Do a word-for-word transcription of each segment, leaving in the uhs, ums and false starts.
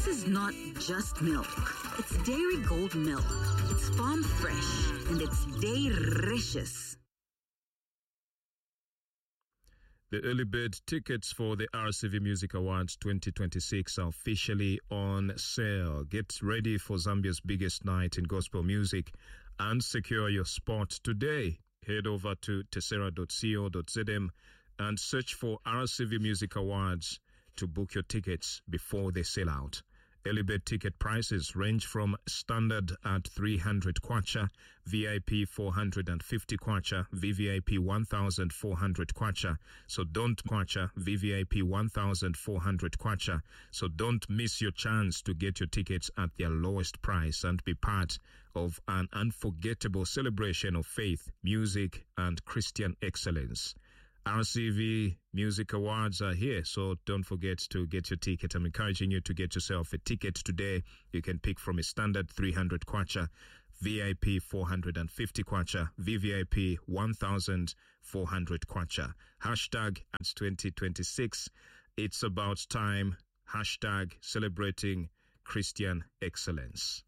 This is not just milk. It's Dairy Gold milk. It's farm fresh and it's delicious. The early bird tickets for the R C V Music Awards twenty twenty-six are officially on sale. Get ready for Zambia's biggest night in gospel music and secure your spot today. Head over to tessera dot co dot z m and search for R C V Music Awards to book your tickets before they sell out. Early bird ticket prices range from standard at three hundred kwacha, V I P four hundred fifty kwacha, V V I P one thousand four hundred kwacha. So don't kwacha, V V I P one thousand four hundred kwacha. So don't miss your chance to get your tickets at their lowest price and be part of an unforgettable celebration of faith, music, and Christian excellence. R C V Music Awards are here, so don't forget to get your ticket. I'm encouraging you to get yourself a ticket today. You can pick from a standard three hundred kwacha, V I P four hundred fifty kwacha, V V I P one thousand four hundred kwacha. Hashtag twenty twenty-six. It's about time. Hashtag celebrating Christian excellence.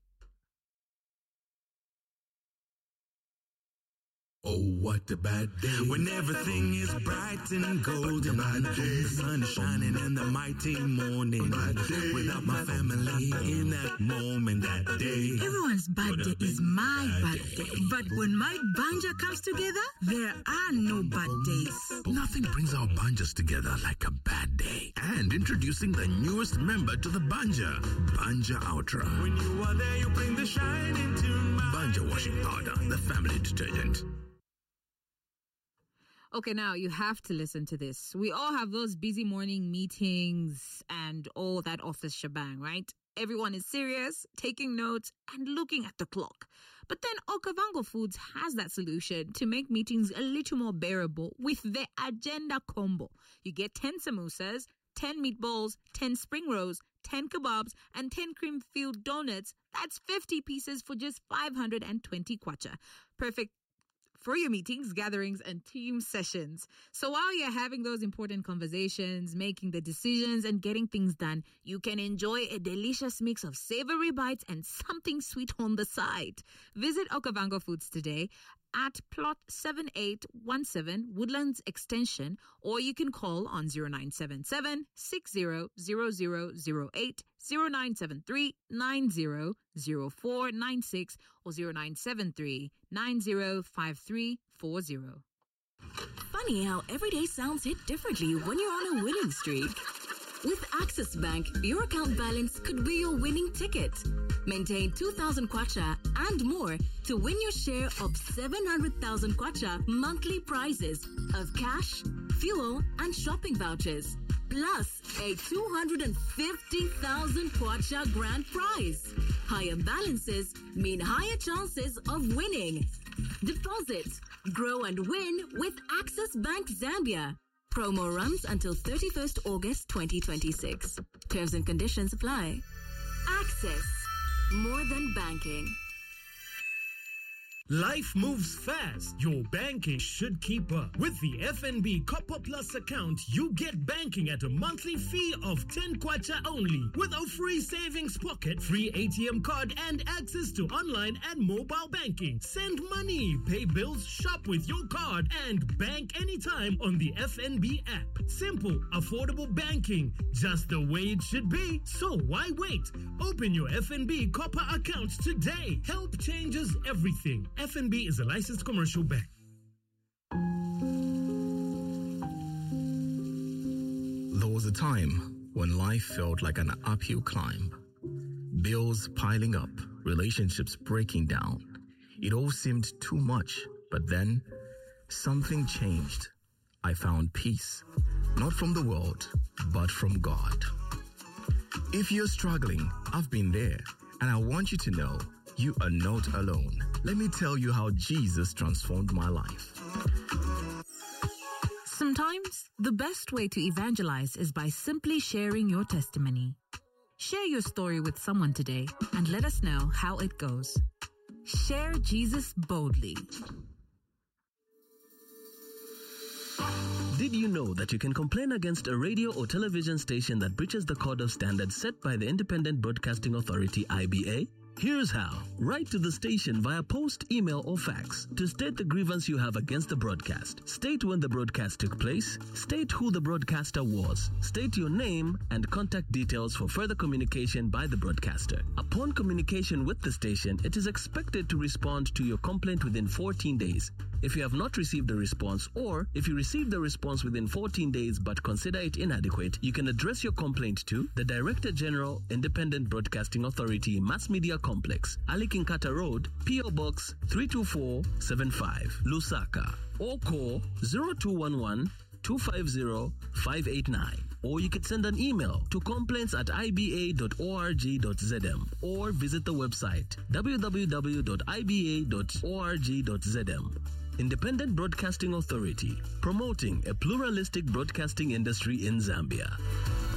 Oh, what a bad day. When everything is bright and golden. The sun is shining in the mighty morning. Without my family in that moment, that day. Everyone's bad day is my bad day. But when my banja comes together, there are no bad days. Nothing brings our banjas together like a bad day. And introducing the newest member to the banja, Banja Ultra. When you are there, you bring the shine into my Banja washing powder, the family detergent. Okay, now you have to listen to this. We all have those busy morning meetings and all that office shebang, right? Everyone is serious, taking notes, and looking at the clock. But then Okavango Foods has that solution to make meetings a little more bearable with the Agenda Combo. You get ten samosas, ten meatballs, ten spring rolls, ten kebabs, and ten cream-filled donuts. That's fifty pieces for just five hundred twenty kwacha. Perfect for your meetings, gatherings, and team sessions. So while you're having those important conversations, making the decisions, and getting things done, you can enjoy a delicious mix of savory bites and something sweet on the side. Visit Okavango Foods today at plot seven eight one seven Woodlands Extension, or you can call on zero nine seven seven, six zero zero zero zero eight, zero nine seven three, nine zero zero four nine six, or zero nine seven three, nine zero five three four zero. Funny how every day sounds hit differently when you're on a winning streak. With Access Bank, your account balance could be your winning ticket. Maintain two thousand kwacha and more to win your share of seven hundred thousand kwacha monthly prizes of cash, fuel, and shopping vouchers. Plus a two hundred fifty thousand kwacha grand prize. Higher balances mean higher chances of winning. Deposit, grow and win with Access Bank Zambia. Promo runs until thirty-first August twenty twenty-six. Terms and conditions apply. Access. More than banking. Life moves fast. Your banking should keep up. With the F N B Copper Plus account, you get banking at a monthly fee of ten kwacha only, with a free savings pocket, free A T M card, and access to online and mobile banking. Send money, pay bills, shop with your card, and bank anytime on the F N B app. Simple, affordable banking, just the way it should be. So why wait? Open your F N B Copper account today. Help changes everything. F N B is a licensed commercial bank. There was a time when life felt like an uphill climb. Bills piling up, relationships breaking down. It all seemed too much, but then something changed. I found peace, not from the world, but from God. If you're struggling, I've been there, and I want you to know you are not alone. Let me tell you how Jesus transformed my life. Sometimes the best way to evangelize is by simply sharing your testimony. Share your story with someone today and let us know how it goes. Share Jesus boldly. Did you know that you can complain against a radio or television station that breaches the code of standards set by the Independent Broadcasting Authority, I B A? Here's how. Write to the station via post, email, or fax to state the grievance you have against the broadcast. State when the broadcast took place, state who the broadcaster was, state your name and contact details for further communication by the broadcaster. Upon communication with the station, it is expected to respond to your complaint within fourteen days. If you have not received a response, or if you received the response within fourteen days but consider it inadequate, you can address your complaint to the Director General, Independent Broadcasting Authority, Mass Media Complex, Ali Kinkata Road, P O Box three two four seven five, Lusaka, or call zero two one one, two five zero, five eight nine. Or you could send an email to complaints at i b a dot org dot z m or visit the website w w w dot i b a dot org dot z m. Independent Broadcasting Authority, promoting a pluralistic broadcasting industry in Zambia.